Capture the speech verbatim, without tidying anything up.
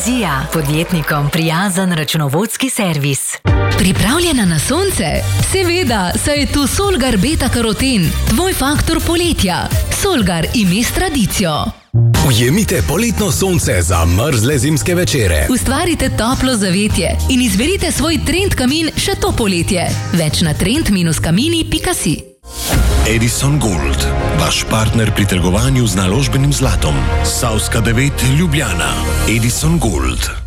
Vizija, podjetnikom prijazen računovodski servis. Pripravljena na sonce? Seveda, saj je tu Solgar Beta Karoten, tvoj faktor poletja. Solgar, ime s tradicijo. Ujemite poletno sonce za mrzle zimske večere. Ustvarite toplo zavetje in izberite svoj trend kamin še to poletje. Več na trend kamini pika si. Edison Gold, vaš partner pri trgovanju z naložbenim zlatom. Savska devet, Ljubljana. Edison Gold.